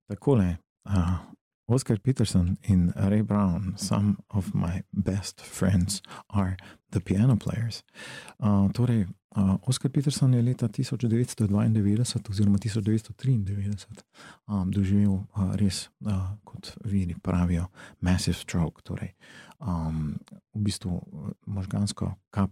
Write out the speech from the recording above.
Takole, Oscar Peterson in Ray Brown, some of my best friends are the piano players. Torej, Oscar Peterson je leta 1992 oziroma 1993 doživel res, kot viri pravijo, massive stroke, torej v bistvu možgansko kap